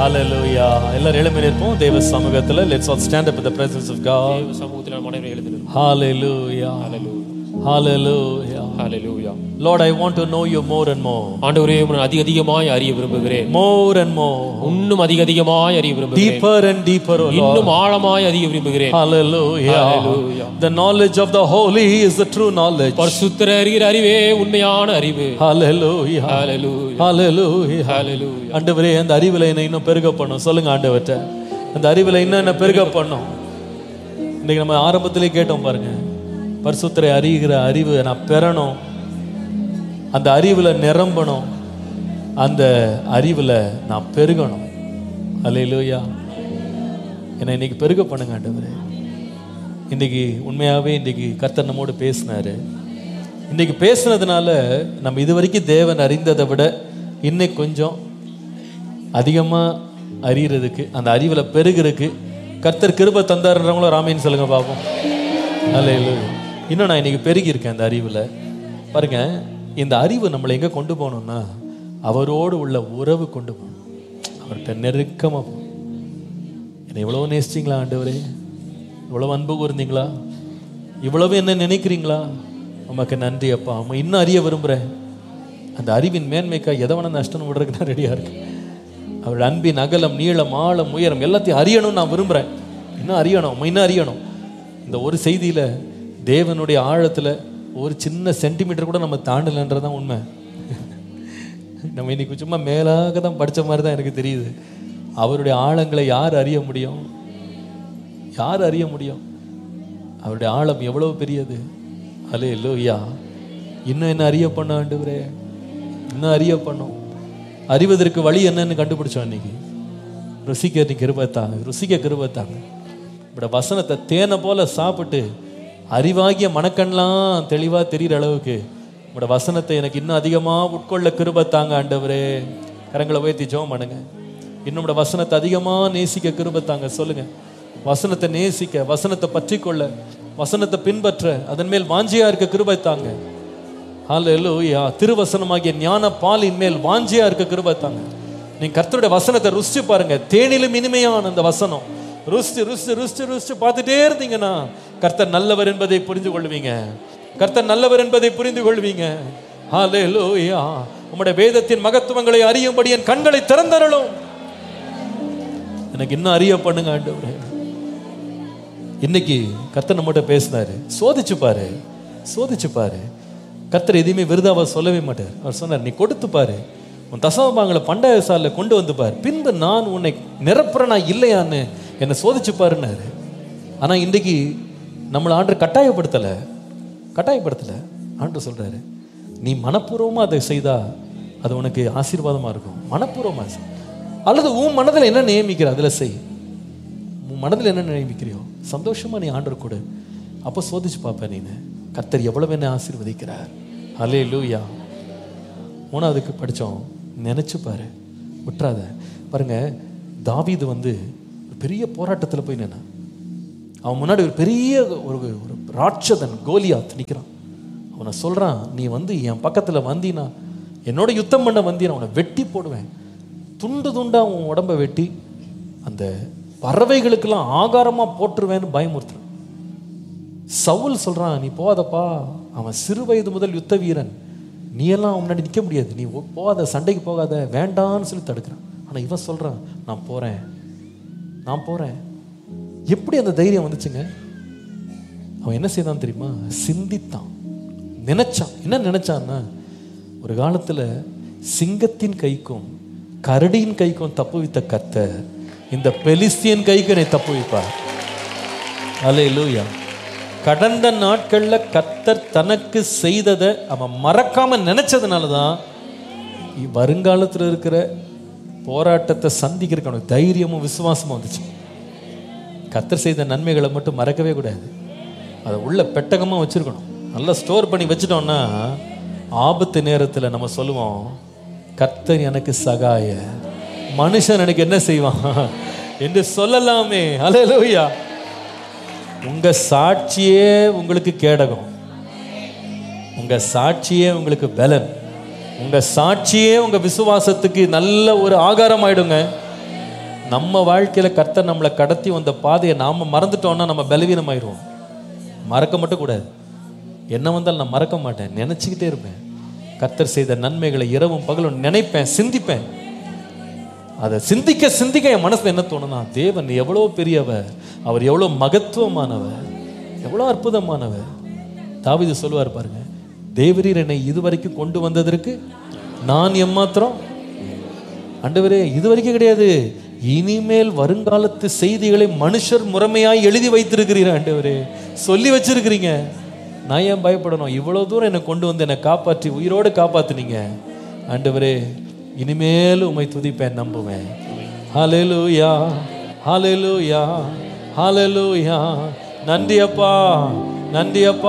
Hallelujah. எல்லாரும் எழும்பி நிற்போம் தேவ சமூகத்துல. Let's all stand up in the presence of God. தேவ சமூகத்தில் நாம் அனைவரும் எழுந்து நிற்போம். Hallelujah. Hallelujah. Hallelujah. Lord, I want to know you more and more. ஆண்டவரே, உம்மை அதிகமாய் அறிய விரும்புகிறேன். More and more. இன்னும் அதிகமாய் அறிய விரும்புகிறேன். Deeper and deeper, oh Lord. இன்னும் ஆழமாய் அறிய விரும்புகிறேன். Hallelujah. Hallelujah. The knowledge of the holy is the true knowledge. பரிசுத்தரை அறிகிற அறிவே உண்மையான அறிவு. Hallelujah. Hallelujah. Hallelujah. Hallelujah. ஆண்டவரே, அந்த அறிவில என்னை இன்னும் பெருக பண்ணும். சொல்லுங்க ஆண்டவர்ட்ட, அந்த அறிவில இன்னும் என்ன பெருக பண்ணும். இன்னைக்கு நம்ம ஆரம்பத்திலே கேட்டோம் பாருங்க, பரிசுத்தரை அறிகிற அறிவு நான் பெறணும், அந்த அறிவுல நிரம்பணும், அந்த அறிவுல நான் பெருகணும். அல்லேலூயா. என்னை இன்னைக்கு பெருக பண்ணுங்க ஆண்டவரே. இன்னைக்கு உண்மையாவே இன்னைக்கு கர்த்தர் நம்மோடு பேசினாரு. இன்னைக்கு பேசுனதுனால நம்ம இதுவரைக்கும் தேவன் அறிந்ததை விட இன்னைக்கு கொஞ்சம் அதிகமா அறியறதுக்கு, அந்த அறிவுல பெருகிறதுக்கு கர்த்தர் கிருபை தந்தாருன்றவங்களும் ராமேன்னு சொல்லுங்க பாப்போம். அல்லேலூயா. இன்னும் நான் இன்னைக்கு பெருகி இருக்கேன் அந்த அறிவுல. பாருங்க, இந்த அறிவு நம்மளை எங்க கொண்டு போகணும்னா அவரோடு உள்ள உறவு கொண்டு போகணும். அவர்கிட்ட நெருக்கமா போகணும். என்னை இவ்வளவு நேசிச்சிங்களா ஆண்டவரே? இவ்வளவு அன்பு கூர்ந்தீங்களா? இவ்வளவு என்ன நினைக்கிறீங்களா? உமக்கு நன்றி அப்பா. இன்னும் அறிய விரும்புகிறேன். அந்த அறிவின் மேன்மைக்கா எதை வேணா நஷ்டம் விடுறதுக்கு நான் ரெடியாக இருக்கேன். அவருடைய அன்பின் அகலம், நீளம், ஆழம், உயரம் எல்லாத்தையும் அறியணும்னு நான் விரும்புகிறேன். இன்னும் அறியணும், இன்னும் அறியணும். இந்த ஒரு செய்தியில் தேவனுடைய ஆழத்தில் ஒரு சின்ன சென்டிமீட்டர் கூட நம்ம தாண்டலைன்றதான் உண்மை. நம்ம இன்னைக்கு சும்மா மேலாக தான் படித்த மாதிரி தான் எனக்கு தெரியுது. அவருடைய ஆழங்களை யார் அறிய முடியும்? யார் அறிய முடியும்? அவருடைய ஆழம் எவ்வளவு பெரியது. அல்லேலூயா. இன்னும் என்ன அறிய பண்ண ஆண்டவரே, இன்னும் அறிய பண்ணும். அறிவதற்கு வழி என்னன்னு கண்டுபிடிச்சோம் இன்னைக்கு. ருசிக்க நீ கிருபைத்தாங்க, ருசிக்க கிருபைத்தாங்க. இப்படி வசனத்தை தேனை போல சாப்பிட்டு அறிவாகிய மனக்கண்ணெலாம் தெளிவாக தெரிகிற அளவுக்கு உங்களோட வசனத்தை எனக்கு இன்னும் அதிகமாக உட்கொள்ள கிருபைத்தாங்க ஆண்டவரே. கரங்களை உயர்த்தி ஜெபம் பண்ணுங்க. இன்னும் உங்களோட வசனத்தை அதிகமாக நேசிக்க கிருபைத்தாங்க. சொல்லுங்க, வசனத்தை நேசிக்க, வசனத்தை பற்றி கொள்ள, வசனத்தை பின்பற்ற, அதன் மேல் வாஞ்சியா இருக்க கிருபைத்தாங்க. ஹல்லேலூயா. திருவசனமாகிய ஞான பாலின் மேல் வாஞ்சியா இருக்க கிருபைத்தாங்க. நீங்க கர்த்தருடைய வசனத்தை ருசிச்சு பாருங்க. தேனிலும் இனிமையான அந்த வசனம் ருசிச்சு ருசிச்சு ருசிச்சு ருசிச்சு பார்த்துட்டே இருந்தீங்கன்னா கர்த்தர் நல்லவர் என்பதை புரிந்து கொள்வீங்க. கர்த்தர் நல்லவர் என்பதை புரிந்து கொள்வீங்க. ஹல்லேலூயா. உம்முடைய வேதத்தின் மகத்துவங்களை அறியும்படி என் கண்களை திறந்தருளும். எனக்கு இன்னும் அறிய பண்ணுங்க ஆண்டவரே. இன்னைக்கு கர்த்தர் நம்மகிட்ட பேசினாரு. சோதிச்சு பாரு, சோதிச்சு பாரு. கர்த்தர் எதையுமே விருதாவா சொல்லவே மாட்டார். அவர் சொன்னார், நீ கொடுத்து பாரு, உன் தசமபாகங்களை பண்டாய சாலையில் கொண்டு வந்து பாரு, பின்பு நான் உன்னை நிரப்புறனா இல்லையான்னு என்னை சோதிச்சு பாருன்னாரு. ஆனால் இன்றைக்கு நம்மளை ஆண்டவர் கட்டாயப்படுத்தலை, கட்டாயப்படுத்தலை. ஆண்டவர் சொல்கிறாரு, நீ மனப்பூர்வமாக அதை செய்தா அது உனக்கு ஆசீர்வாதமாக இருக்கும். மனப்பூர்வமாக அல்லது உன் மனதில் என்ன நியமிக்கிற அதில் செய். உன் மனதில் என்ன நியமிக்கிறியோ சந்தோஷமாக நீ ஆண்டவர் கொடு. அப்போ சோதிச்சு பார்ப்பேன் நீ கர்த்தர் எவ்வளவு என்ன ஆசீர்வதிக்கிறார். ஹல்லேலூயா. மூணாவதுக்கு படித்தோம், நினைச்சு பாரு, விட்டுறாத. பாருங்க, தாவீது வந்து பெரிய போராட்டத்தில் போய் நின்னா. அவன் முன்னாடி ஒரு பெரிய ஒரு ராட்சதன் கோலியாத் நிற்கிறான். அவனை சொல்கிறான், நீ வந்து என் பக்கத்தில் வந்தீனா, என்னோட யுத்தம் பண்ண வந்தீனா அவனை வெட்டி போடுவேன், துண்டு துண்டாக உன் உடம்பை வெட்டி அந்த பறவைகளுக்கெல்லாம் ஆகாரமாக போட்டுருவேன்னு பயமுறுத்துறான். சவுல் சொல்கிறான், நீ போகாதப்பா, அவன் சிறு வயது முதல் யுத்த வீரன், நீ எல்லாம் அவன் முன்னாடி நிற்க முடியாது, நீ போகாத, சண்டைக்கு போகாத, வேண்டான்னு சொல்லி தடுக்கிறான். ஆனால் இவன் சொல்கிறான், நான் போகிறேன், நான் போகிறேன். எப்படி அந்த தைரியம் வந்துச்சுங்க? அவன் என்ன செய்தான் தெரியுமா? சிந்தித்தான், நினைச்சான். என்ன நினைச்சான்னா, ஒரு காலத்தில் சிங்கத்தின் கைக்கும் கரடியின் கைக்கும் தப்பு வைத்த கர்த்தர் இந்த பெலிஸ்தியன் கைக்கு என்னை தப்பு வைப்பார். அல்லேலூயா. கடந்த நாட்களில் கர்த்தர் தனக்கு செய்ததை அவன் மறக்காம நினைச்சதுனால தான் வருங்காலத்தில் இருக்கிற போராட்டத்தை சந்திக்கிறதுக்கு அவனுக்கு தைரியமும் விசுவாசமும் வந்துச்சு. கர்த்தர் செய்த நன்மைகளை மட்டும் மறக்கவே கூடாது. அதை உள்ள பெட்டகமாக வச்சிருக்கணும். நல்லா ஸ்டோர் பண்ணி வச்சுட்டோம்னா ஆபத்து நேரத்தில் நம்ம சொல்லுவோம், கர்த்தர் எனக்கு சகாய, மனுஷன் எனக்கு என்ன செய்வான் என்று சொல்லலாமே. அல்லேலூயா. உங்க சாட்சியே உங்களுக்கு கேடகம், உங்க சாட்சியே உங்களுக்கு பலன், உங்க சாட்சியே உங்க விசுவாசத்துக்கு நல்ல ஒரு ஆகாரம் ஆயிடுங்க. நம்ம வாழ்க்கையில கர்த்தர் நம்மளை கடத்தி வந்த பாதையை நாம மறந்துட்டோம்னா நம்ம பலவீனமாயிருவோம். மறக்க மட்டும் கூடாது. என்ன வந்தாலும் நான் மறக்க மாட்டேன், நினைச்சுக்கிட்டே இருப்பேன். கர்த்தர் செய்த நன்மைகளை இரவும் பகலும் நினைப்பேன், சிந்திப்பேன். அதை சிந்திக்க சிந்திக்க என் மனசுல என்ன தோணுனா, தேவன் எவ்வளோ பெரியவர், அவர் எவ்வளோ மகத்துவமானவர், எவ்வளோ அற்புதமானவர். தாவீது சொல்லுவார் பாருங்க, தேவரீர் என்னை இதுவரைக்கும் கொண்டு வந்ததற்கு நான் எம்மாத்திரம். ஆண்டவரே, இதுவரைக்கும் கிடையாது, இனிமேல் வருங்காலத்து செய்திகளை மனுஷர் முறைமையாய் எழுதி வைத்திருக்கிறீர் ஆண்டவரே, சொல்லி வச்சிருக்கிறீங்க. நான் ஏன் பயப்படணும்? இவ்வளவு தூரம் என்னை கொண்டு வந்து என்னை காப்பாற்றி உயிரோடு காப்பாத்துனீங்க ஆண்டவரே. இனிமேல் உம்மை துதிப்பேன், நம்புவேன். ஹல்லேலூயா, ஹல்லேலூயா, ஹல்லேலூயா. நன்றி அப்பா, நன்றி அப்பா.